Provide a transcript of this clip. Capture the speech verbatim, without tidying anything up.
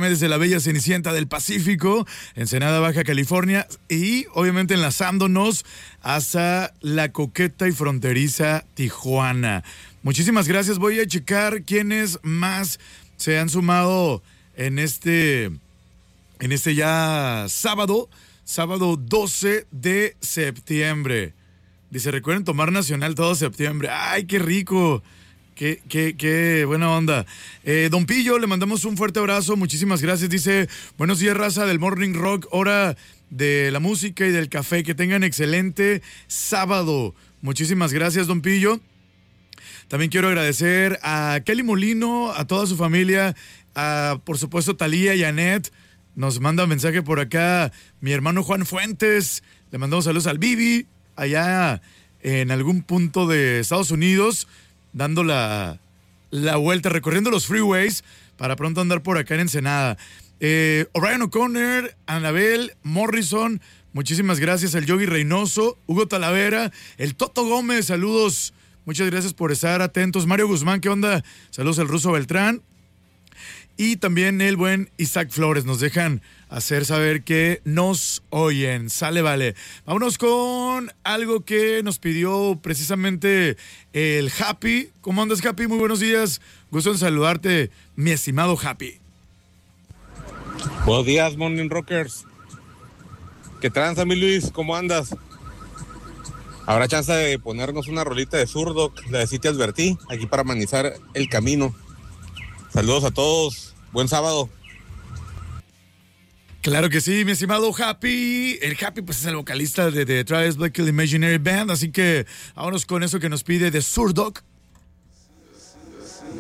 escucharme desde la bella Cenicienta del Pacífico, Ensenada, Baja California, y obviamente enlazándonos hasta la coqueta y fronteriza Tijuana. Muchísimas gracias. Voy a checar quiénes más se han sumado en este, en este ya sábado, sábado doce de septiembre. Dice, recuerden tomar Nacional todo septiembre. ¡Ay, qué rico! Qué, qué, qué buena onda. Eh, Don Pillo, le mandamos un fuerte abrazo. Muchísimas gracias. Dice, buenos días, raza del Morning Rock, hora de la música y del café. Que tengan excelente sábado. Muchísimas gracias, Don Pillo. También quiero agradecer a Kelly Molino, a toda su familia, a, por supuesto, Talía y Anet. Nos manda un mensaje por acá mi hermano Juan Fuentes. Le mandamos saludos al Bibi, allá en algún punto de Estados Unidos, dando la, la vuelta, recorriendo los freeways para pronto andar por acá en Ensenada. Eh, O'Brien O'Connor, Anabel Morrison, muchísimas gracias. El Yogi Reynoso, Hugo Talavera, el Toto Gómez, saludos. Muchas gracias por estar atentos. Mario Guzmán, ¿qué onda? Saludos al Ruso Beltrán. Y también el buen Isaac Flores. Nos dejan hacer saber que nos oyen. Sale, vale. Vámonos con algo que nos pidió precisamente el Happy. ¿Cómo andas, Happy? Muy buenos días. Gusto en saludarte, mi estimado Happy. Buenos días, Morning Rockers. ¿Qué tranza, mi Luis? ¿Cómo andas? Habrá chance de ponernos una rolita de Zurdo, la de Sí Te Advertí, aquí para amenizar el camino. Saludos a todos, buen sábado. Claro que sí, mi estimado Happy. El Happy pues es el vocalista de, de Travis Bickle Imaginary Band, así que vámonos con eso que nos pide de Zurdok.